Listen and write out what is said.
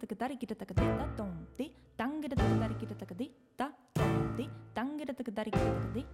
たくだりきれたかでだどんでダンゲレタクダリキレタカでだどんでダンゲレタクダリキレタカで